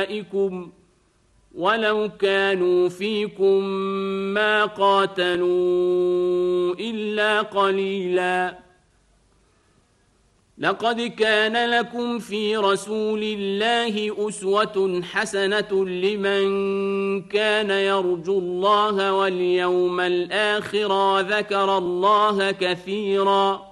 ولو كانوا فيكم ما قاتلوا إلا قليلا. لقد كان لكم في رسول الله أسوة حسنة لمن كان يرجو الله واليوم الآخر وذكر الله كثيرا.